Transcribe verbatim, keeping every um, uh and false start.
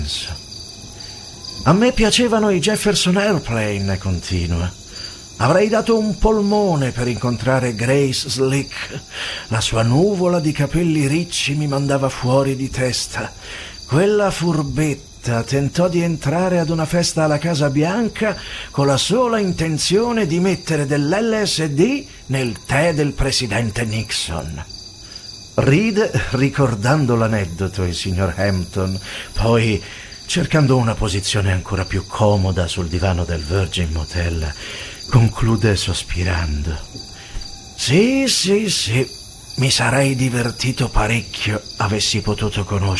A me piacevano i Jefferson Airplane, continua. Avrei dato un polmone per incontrare Grace Slick. La sua nuvola di capelli ricci mi mandava fuori di testa. Quella furbetta tentò di entrare ad una festa alla Casa Bianca con la sola intenzione di mettere dell'L S D nel tè del presidente Nixon. Ride ricordando l'aneddoto il signor Hampton, poi, cercando una posizione ancora più comoda sul divano del Virgin Motel, conclude sospirando. Sì, sì, sì, mi sarei divertito parecchio avessi potuto conoscere